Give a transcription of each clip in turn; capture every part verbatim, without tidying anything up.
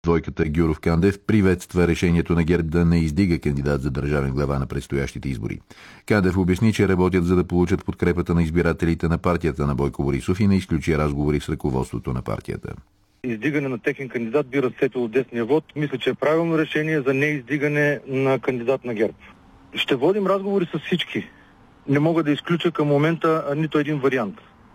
Двойката Гюров-Кандев приветства решението на ГЕРБ да не издига кандидат за държавен глава на предстоящите избори. Кандев обясни, че работят за да получат подкрепата на избирателите на партията на Бойко Борисов и не изключи разговори с ръководството на партията. Издигане на техен кандидат би разсетило десния вод. Мисля, че е правилно решение за неиздигане на кандидат на ГЕРБ. Ще водим разговори с всички. Не мога да изключа към момента нито един вариант.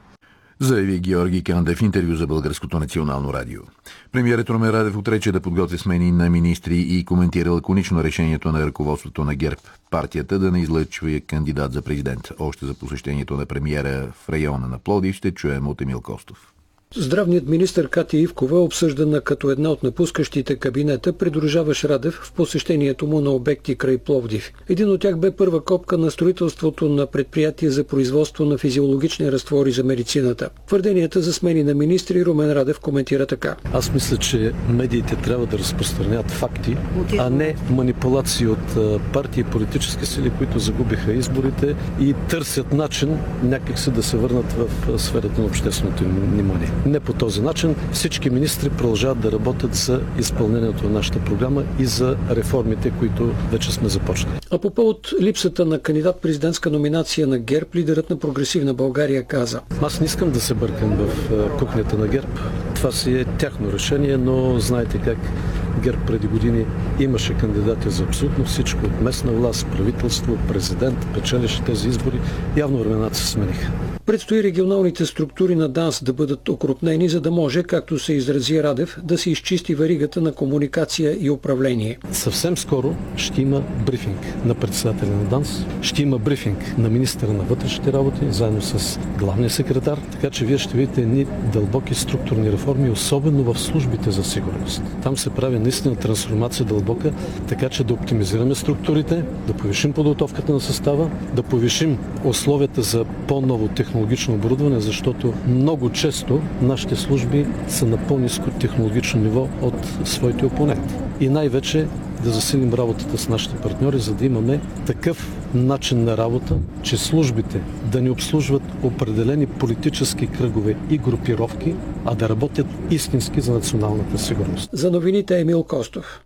Заяви Георги Кандев в интервю за Българското национално радио. Премиерът Румен Радев отрече да подготвя смени на министри и коментира лаконично решението на ръководството на ГЕРБ, партията да не излъчва кандидат за президент. Още за посещението на премиера в района на Пловдив ще чуем от Емил Костов. Здравният министър Катя Ивкова, обсъждана като една от напускащите кабинета, придружаваш Радев в посещението му на обекти край Пловдив. Един от тях бе първа копка на строителството на предприятие за производство на физиологични разтвори за медицината. Твърденията за смени на министри Румен Радев коментира така. Аз мисля, че медиите трябва да разпространят факти, а не манипулации от партии и политически сили, които загубиха изборите и търсят начин някакси да се върнат в сферата на общественото внимание. Не по този начин. Всички министри продължават да работят за изпълнението на нашата програма и за реформите, които вече сме започнали. А по повод липсата на кандидат-президентска номинация на ГЕРБ, лидерът на Прогресивна България каза: Аз не искам да се бъркам в кухнята на ГЕРБ. Това си е тяхно решение, но знаете как ГЕРБ преди години имаше кандидати за абсолютно всичко, от местна власт, правителство, президент, печелише тези избори. Явно времената се смениха. Предстои регионалните структури на ДАНС да бъдат окрупнени, за да може, както се изрази Радев, да се изчисти веригата на комуникация и управление. Съвсем скоро ще има брифинг на председателя на ДАНС, ще има брифинг на министъра на вътрешните работи, заедно с главния секретар, така че вие ще видите едни дълбоки структурни реформи, особено в службите за сигурност. Там се прави наистина трансформация дълбока, така че да оптимизираме структурите, да повишим подготовката на състава, да повишим условията за по-ново технологично оборудване, защото много често нашите служби са на по-ниско технологично ниво от своите опоненти. И най-вече да засилим работата с нашите партньори, за да имаме такъв начин на работа, че службите да не обслужват определени политически кръгове и групировки, а да работят истински за националната сигурност. За новините Емил Костов.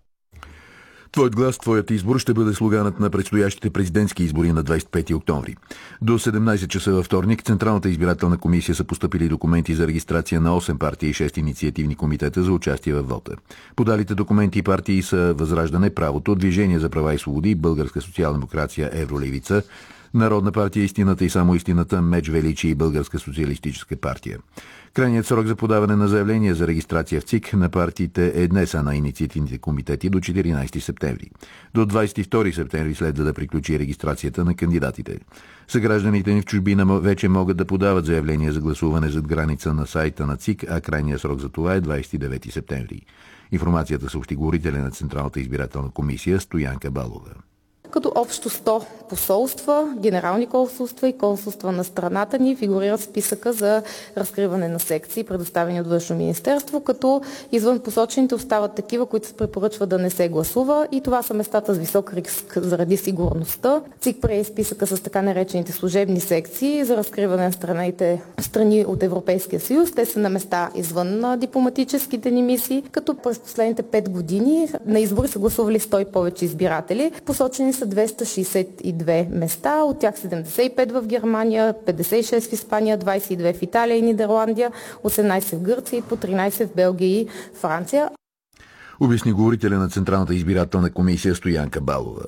Твоят глас, твоят избор ще бъде слоганът на предстоящите президентски избори на двадесет и пети октомври. До седемнадесет часа във вторник Централната избирателна комисия са постъпили документи за регистрация на осем партии и шест инициативни комитета за участие в вота. Подалите документи и партии са Възраждане, Правото, Движение за права и свободи, Българска социал-демокрация, Евролевица, Народна партия Истината и само истината, Меч Величи и Българска социалистическа партия. Крайният срок за подаване на заявления за регистрация в ЦИК на партиите е днес, а на инициативните комитети до четиринадесети септември. До двадесет и втори септември следва да приключи регистрацията на кандидатите. Съгражданите ни в чужбина вече могат да подават заявления за гласуване зад граница на сайта на ЦИК, а крайният срок за това е двадесет и девети септември. Информацията съобщи говорителя на Централната избирателна комисия Стоянка Балова. Като общо сто посолства, генерални консулства и консулства на страната ни фигурират в списъка за разкриване на секции, предоставени от Външно министерство, като извън посочените остават такива, които се препоръчва да не се гласува, и това са местата с висок риск заради сигурността. ЦИК прие списъка с така наречените служебни секции за разкриване на страните, страни от Европейския съюз. Те са на места извън на дипломатическите ни мисии, като през последните пет години на избори са гласували сто и повече избиратели. Посочени са двеста шестдесет и две места, от тях седемдесет и пет в Германия, петдесет и шест в Испания, двадесет и две в Италия и Нидерландия, осемнадесет в Гърция и по тринадесет в Белгия и Франция. Обясни говорителя на Централната избирателна комисия Стоянка Балова.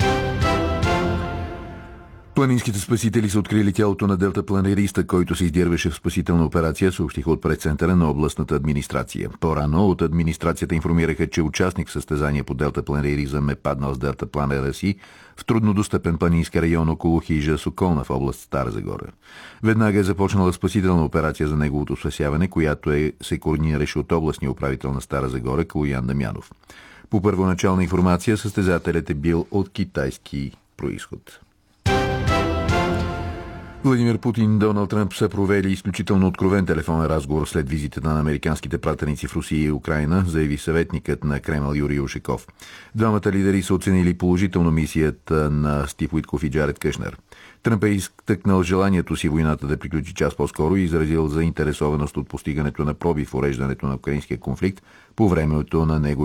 Планинските спасители са открили тялото на делтапланериста, който се издирваше в спасителна операция, съобщиха от пресцентъра на областната администрация. По-рано от администрацията информираха, че участник в състезание по делтапланеризъм е паднал с делтапланера си в труднодостъпен планински район около хижа Соколна в област Стара Загора. Веднага е започнала спасителна операция за неговото спасяване, която е, се координираше от областния управител на Стара Загора Калоян Дамянов. По първоначална информация състезателят е бил от китайски происход. Владимир Путин и Доналд Тръмп са провели изключително откровен телефонен разговор след визитата на американските пратеници в Русия и Украйна, заяви съветникът на Кремъл Юрий Ушаков. Двамата лидери са оценили положително мисията на Стив Уитков и Джаред Кушнер. Тръмп е изтъкнал желанието си войната да приключи час по-скоро и изразил заинтересованост от постигането на пробив в уреждането на украинския конфликт по времето на него